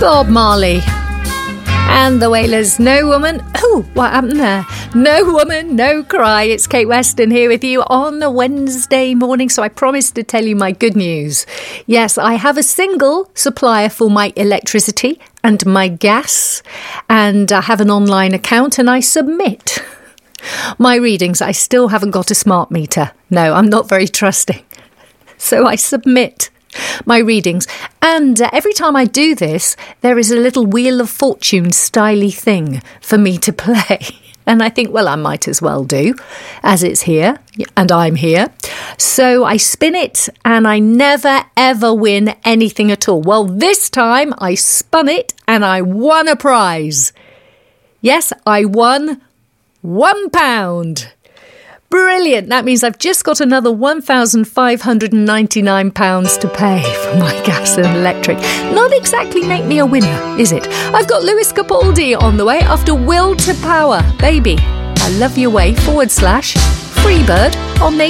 Bob Marley and the Wailers. No woman. Oh, what happened there? No woman, no cry. It's Kate Weston here with you on a Wednesday morning. So I promised to tell you my good news. Yes, I have a single supplier for my electricity and my gas, and I have an online account, and I submit my readings. I still haven't got a smart meter. No, I'm not very trusting. So I submit my readings. And every time I do this, there is a little Wheel of Fortune styly thing for me to play. And I think, well, I might as well do, as it's here and I'm here. So I spin it and I never, ever win anything at all. Well, this time I spun it and I won a prize. Yes, I won £1. Brilliant. That means I've just got another £1,599 to pay for my gas and electric. Not exactly make me a winner, is it? I've got Lewis Capaldi on the way after Will to Power. Baby, I love your way / Freebird on